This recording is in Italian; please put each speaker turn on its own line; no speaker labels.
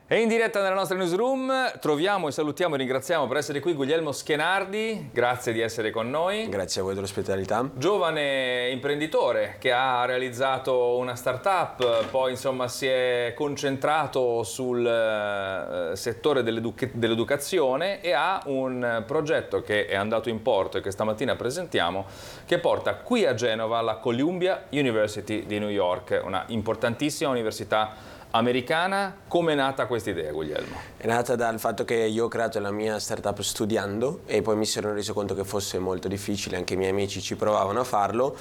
E in diretta nella nostra newsroom troviamo e salutiamo e ringraziamo per essere qui Guglielmo Schenardi, grazie di essere con noi.
Grazie a voi dell'ospitalità.
Giovane imprenditore che ha realizzato una startup, poi insomma si è concentrato sul settore dell'educazione e ha un progetto che è andato in porto e che stamattina presentiamo, che porta qui a Genova la Columbia University di New York, una importantissima università americana. Come è nata questa idea, Guglielmo?
È nata dal fatto che io ho creato la mia startup studiando e poi mi sono reso conto che fosse molto difficile, anche i miei amici ci provavano a farlo